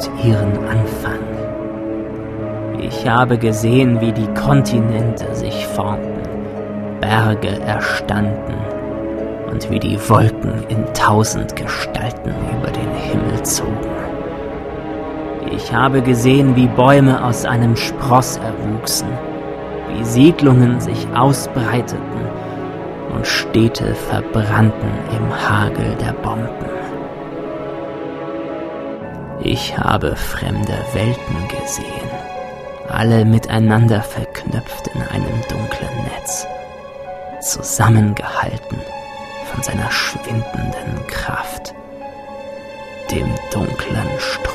ihren Anfang. Ich habe gesehen, wie die Kontinente sich formten, Berge erstanden und wie die Wolken in 1000 Gestalten über den Himmel zogen. Ich habe gesehen, wie Bäume aus einem Spross erwuchsen, wie Siedlungen sich ausbreiteten und Städte verbrannten im Hagel der Bomben. Ich habe fremde Welten gesehen, alle miteinander verknüpft in einem dunklen Netz, zusammengehalten von seiner schwindenden Kraft, dem dunklen Strom.